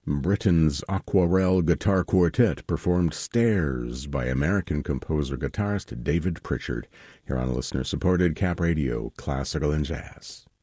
Britain's Aquarelle Guitar Quartet performed Stairs by American composer-guitarist David Pritchard, here on listener-supported Cap Radio Classical and Jazz.